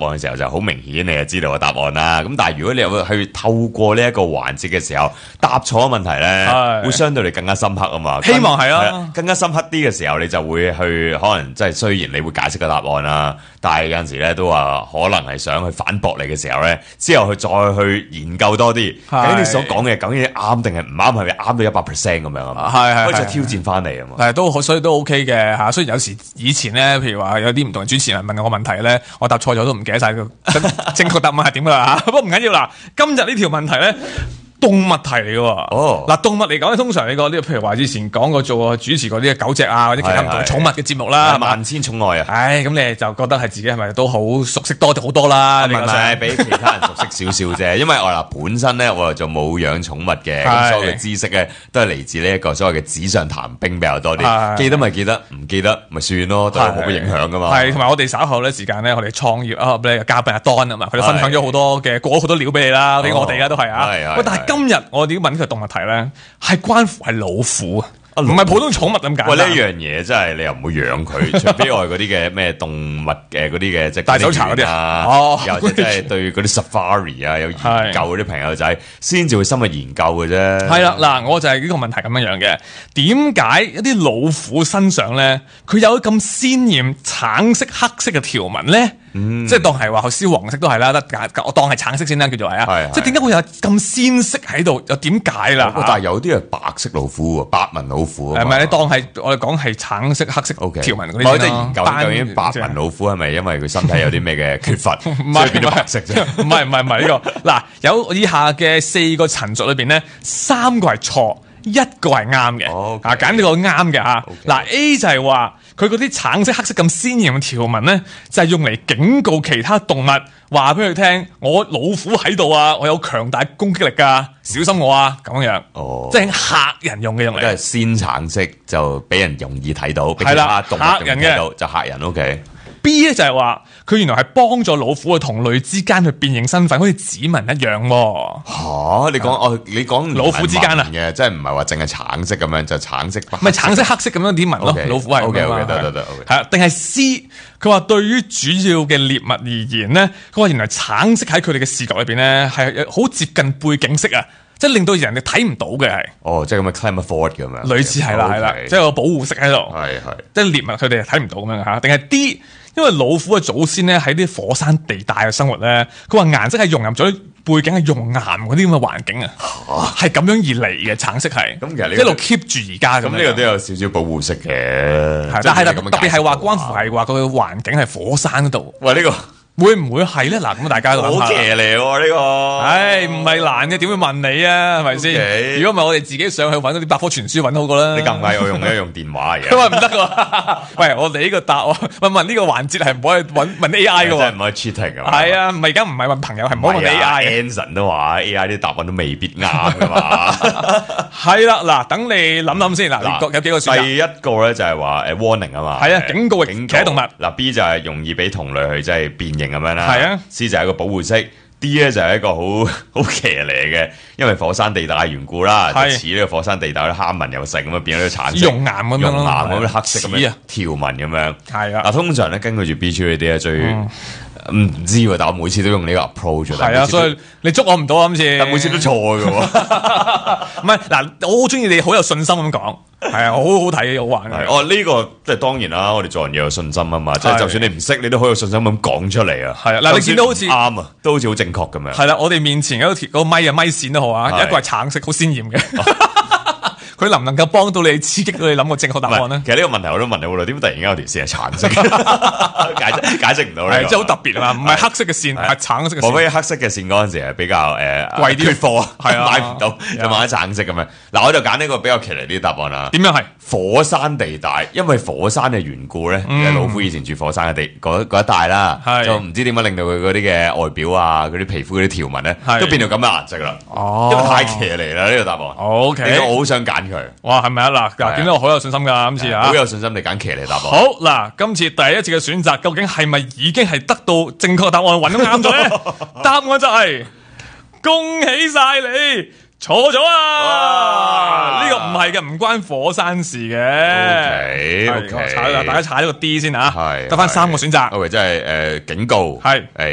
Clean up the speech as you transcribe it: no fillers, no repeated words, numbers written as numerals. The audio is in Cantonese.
嘅時候，就好明顯你就知道個答案啦。咁但係如果你又去透過呢一個環節嘅時候答錯問題咧，會相對你更加深刻啊嘛。 希望係啦， 更加深刻啲嘅時候，你就會去可能即係雖然你會解釋個答案啦，但係有陣時咧都話可能係想去反駁你嘅時候咧，之後去再去研究多啲，究竟你所講嘅究竟啱定係唔啱，係咪啱到100% 咁樣啊嘛？可以再挑戰翻嚟啊嘛。 係都所以都 OK 嘅嚇。雖然有時以前咧，譬如話有啲唔同嘅主持人問我問題咧，我答錯咗都唔記得晒個正確答案係點噶啦嚇。不過唔緊要啦，今日呢條問題咧。動物題嚟嘅喎，嗱動物嚟講咧，通常你講啲譬如話之前講過做主持嗰啲狗隻啊，或者其他唔同寵物嘅節目啦， 萬千寵愛啊！ 唉，咁你就覺得係自己係咪都好熟悉多好多啦？ 唔係比其他人熟悉少少啫，因為我嗱本身咧我就冇養寵物嘅，咁所有嘅知識咧都係嚟自呢一個所謂嘅紙上談兵比較多啲，記得咪記得，唔記得咪算咯，對我冇乜影響噶嘛。係同埋我哋稍後咧時間咧，我哋創業啊咧嘉賓阿 Don 啊嘛，佢都分享咗好多嘅過好多料俾你啦，俾我哋啦都係啊。喂，但係今日我哋要問呢個動物題咧，係關乎係老虎啊，唔係普通寵物咁簡單。喂， 呢樣嘢真係你又唔會養佢，除非我係嗰啲嘅咩動物嘅嗰啲嘅即係大搜查嗰啲啊，又或者真係對嗰啲 safari 啊有研究嗰啲朋友仔，先至會深入研究嘅啫。係啦， 嗱，我就係呢個問題咁樣樣嘅。點解一啲老虎身上咧，佢有咁鮮豔橙色、黑色嘅條紋咧？即係當係話燒黃色都係啦，我當係橙色先啦，叫做係啊。即係點解會有咁鮮色喺度？又點解啦？ 但係有啲係白色老虎喎，白紋老虎。 係咪你當係我哋講係橙色、黑色條紋嗰啲？ 我即係研究究竟白紋老虎係咪因為佢身體有啲咩嘅缺乏，所以變咗白色啫？ 唔係呢個。嗱，有以下嘅4個陳述裏邊咧，3個係錯，1個係啱嘅。啊，揀呢個啱嘅嚇。嗱 A 就係話。佢嗰啲橙色、黑色咁鮮豔嘅條紋咧，就係用嚟警告其他動物，話俾佢聽：我老虎喺度啊，我有強大攻擊力㗎，小心我啊！咁樣，即係嚇人用嘅用嚟。 即係鮮橙色就俾人容易睇到，俾其他動物容易睇到，就嚇人。OK。 B 咧就係話佢原來係幫助老虎嘅同類之間去辨認身份，好似指紋一樣喎。 嚇！你講老虎之間啊嘅，即係唔係話淨係橙色咁樣，就橙色。 唔係橙色、黑色咁樣啲紋咯。老虎係。 OK，得。 係啊，定係 C？佢話對於主要嘅獵物而言咧，佢話原來橙色喺佢哋嘅視覺裏邊咧係好接近背景色啊。即係令到人哋睇唔到嘅係， 即係咁嘅 camouflage 咁樣， 類似係啦，即係個保護色喺度， 係， 即係獵物佢哋係睇唔到咁樣嚇。定係 D，因為老虎嘅祖先咧喺啲火山地帶嘅生活咧，佢話顏色係融入咗背景係熔岩嗰啲咁嘅環境啊，係咁樣而嚟嘅橙色係。咁其實一路 keep 住而家咁。 咁呢個都有少少保護色嘅， 但係特別係話關乎係話佢嘅環境係火山嗰度。 喂，呢個。 會唔會係咧？嗱，咁大家諗下。 好騎呢個， 唉，唔係難嘅，點會問你啊？係咪先？如果唔係，我哋自己上去搵嗰啲百科全書搵好過啦。 你咁唔係我用電話嘅。 佢話唔得噶。喂，我哋呢個答案問呢個環節係唔可以問 AI 噶。 真係唔可以 cheating 啊。 係啊，唔係而家唔係問朋友，係唔好問 AI。 Anson 都話 AI 啲答案都未必啱噶嘛。 係啦，嗱，等你諗諗先。嗱，有幾個選擇。 第一個咧就係話warning 啊嘛。 係啊，警告其他動物。 嗱 B 就係容易俾同類去即係辨認咁樣啦。 係啊。 C 就係一個保護色 ，D 咧就係一個好騎呢嘅，因為火山地帶緣故啦，就似呢個火山地帶啲蝦紋又成咁啊，變咗啲橙色、 熔岩咁樣黑色咁樣條紋咁樣。 係啊， 嗱通常咧根據住 B 區呢啲咧最唔知喎，但我每次都用呢個 approach。 係啊，所以你捉我唔到啊，今次。 但每次都錯嘅喎。 唔係嗱，我好中意你好有信心咁講。係啊，好好睇，好玩嘅。 呢個即係當然啦，我哋做人要有信心啊嘛。即係就算你唔識，你都好有信心咁講出嚟啊。 係啊，嗱，你見到好似啱啊，都好似好正確咁樣。 係啦，我哋面前嗰個咪線都好啊，一個係橙色，好鮮豔嘅。佢能唔能夠幫到你，刺激到你諗個正確答案咧？ 其實呢個問題我都問你好耐，點解突然間有條線係橙色？解釋唔到咧。 即係好特別啊嘛，唔係黑色嘅線，係橙色嘅線。 莫非黑色嘅線嗰陣時係比較貴啲，缺貨係啊，買唔到就買橙色咁樣。嗱，我就揀呢個比較騎呢啲答案啦。 點樣係火山地帶？因為火山嘅緣故咧，老虎以前住火山嘅嗰一帶啦，就唔知點解令到佢嗰啲嘅外表啊，嗰啲皮膚嗰啲條紋咧，都變到咁嘅顏色啦。因為太騎呢啦呢個答案。 OK， 我好想揀佢。 哇，係咪啊？嗱，見到我好有信心噶今次啊， 好有信心你揀騎呢答案。 好嗱，今次第一次嘅選擇究竟係咪已經係得到正確答案，揾到啱咗咧？答案就係恭喜晒你，錯咗啊！呢個唔係嘅，唔關火山事嘅。 OK， 大家踩咗個 D 先啊，得翻3個選擇。 OK，即係警告係。